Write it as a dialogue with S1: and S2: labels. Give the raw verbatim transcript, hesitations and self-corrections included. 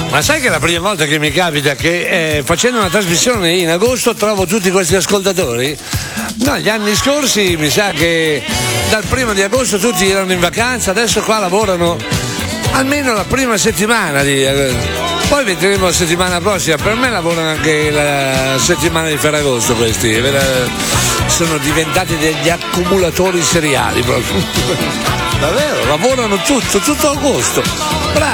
S1: Ma sai che è la prima volta che mi capita che eh, facendo una trasmissione in agosto trovo tutti questi ascoltatori? No, gli anni scorsi mi sa che dal primo di agosto tutti erano in vacanza, adesso qua lavorano almeno la prima settimana di agosto. Poi vedremo la settimana prossima, per me lavorano anche la settimana di Ferragosto questi, sono diventati degli accumulatori seriali proprio. Davvero, lavorano tutto, tutto agosto. Bravo.